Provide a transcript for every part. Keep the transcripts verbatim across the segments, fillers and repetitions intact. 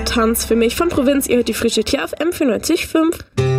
Tanz für mich von Provinz. Ihr hört die Frische Tier auf M vierundneunzig Komma fünf.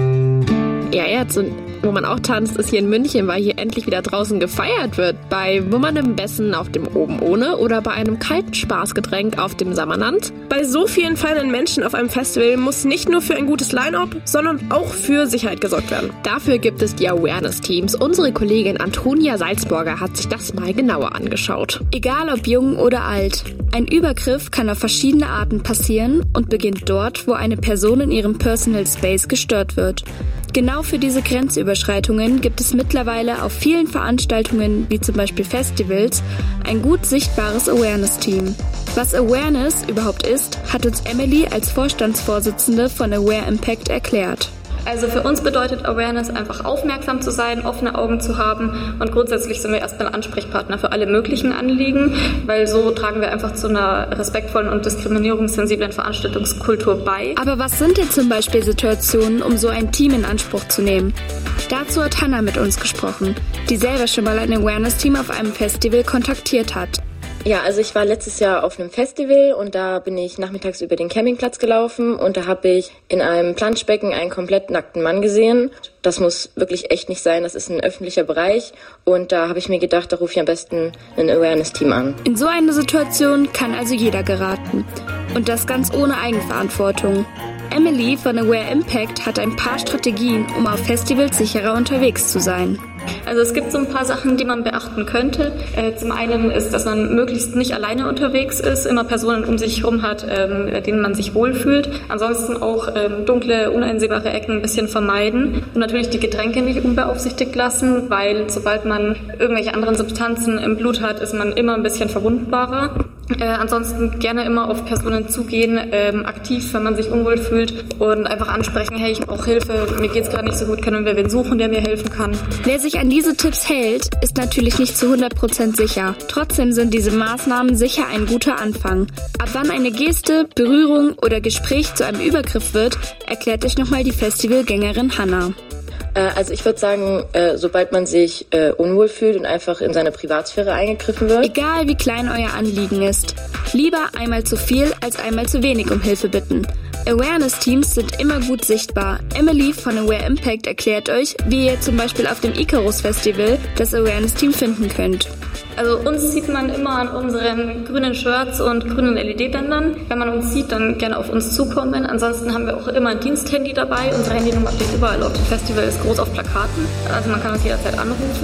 Ja, jetzt, und wo man auch tanzt, ist hier in München, weil hier endlich wieder draußen gefeiert wird. Bei wummerndem Bessen auf dem Oben ohne oder bei einem kalten Spaßgetränk auf dem Sammerland. Bei so vielen feinen Menschen auf einem Festival muss nicht nur für ein gutes Line-Up, sondern auch für Sicherheit gesorgt werden. Dafür gibt es die Awareness-Teams. Unsere Kollegin Antonia Salzburger hat sich das mal genauer angeschaut. Egal ob jung oder alt, ein Übergriff kann auf verschiedene Arten passieren und beginnt dort, wo eine Person in ihrem Personal Space gestört wird. Genau für diese Grenzüberschreitungen gibt es mittlerweile auf vielen Veranstaltungen, wie zum Beispiel Festivals, ein gut sichtbares Awareness-Team. Was Awareness überhaupt ist, hat uns Emily als Vorstandsvorsitzende von Aware Impact erklärt. Also für uns bedeutet Awareness einfach aufmerksam zu sein, offene Augen zu haben und grundsätzlich sind wir erstmal Ansprechpartner für alle möglichen Anliegen, weil so tragen wir einfach zu einer respektvollen und diskriminierungssensiblen Veranstaltungskultur bei. Aber was sind denn zum Beispiel Situationen, um so ein Team in Anspruch zu nehmen? Dazu hat Hannah mit uns gesprochen, die selber schon mal ein Awareness-Team auf einem Festival kontaktiert hat. Ja, also ich war letztes Jahr auf einem Festival und da bin ich nachmittags über den Campingplatz gelaufen und da habe ich in einem Planschbecken einen komplett nackten Mann gesehen. Das muss wirklich echt nicht sein, das ist ein öffentlicher Bereich und da habe ich mir gedacht, da rufe ich am besten ein Awareness-Team an. In so eine Situation kann also jeder geraten und das ganz ohne Eigenverantwortung. Emily von Aware Impact hat ein paar Strategien, um auf Festivals sicherer unterwegs zu sein. Also es gibt so ein paar Sachen, die man beachten könnte. Äh, zum einen ist, dass man möglichst nicht alleine unterwegs ist, immer Personen um sich herum hat, ähm, bei denen man sich wohlfühlt. Ansonsten auch ähm, dunkle, uneinsehbare Ecken ein bisschen vermeiden. Und natürlich die Getränke nicht unbeaufsichtigt lassen, weil sobald man irgendwelche anderen Substanzen im Blut hat, ist man immer ein bisschen verwundbarer. Äh, ansonsten gerne immer auf Personen zugehen, ähm, aktiv, wenn man sich unwohl fühlt und einfach ansprechen, hey, ich brauche Hilfe, mir geht's gerade nicht so gut, können wir wen suchen, der mir helfen kann. Wer sich an diese Tipps hält, ist natürlich nicht zu hundert Prozent sicher. Trotzdem sind diese Maßnahmen sicher ein guter Anfang. Ab wann eine Geste, Berührung oder Gespräch zu einem Übergriff wird, erklärt euch nochmal die Festivalgängerin Hannah. Also ich würde sagen, sobald man sich unwohl fühlt und einfach in seine Privatsphäre eingegriffen wird. Egal wie klein euer Anliegen ist. Lieber einmal zu viel als einmal zu wenig um Hilfe bitten. Awareness-Teams sind immer gut sichtbar. Emily von Aware Impact erklärt euch, wie ihr zum Beispiel auf dem Icarus Festival das Awareness-Team finden könnt. Also uns sieht man immer an unseren grünen Shirts und grünen L E D-Bändern. Wenn man uns sieht, dann gerne auf uns zukommen. Ansonsten haben wir auch immer ein Diensthandy dabei. Unsere Handynummer steht überall auf dem Festival, ist groß auf Plakaten. Also man kann uns jederzeit anrufen.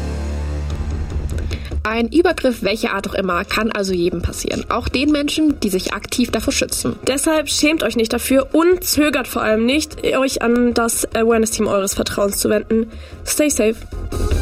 Ein Übergriff, welcher Art auch immer, kann also jedem passieren. Auch den Menschen, die sich aktiv davor schützen. Deshalb schämt euch nicht dafür und zögert vor allem nicht, euch an das Awareness-Team eures Vertrauens zu wenden. Stay safe.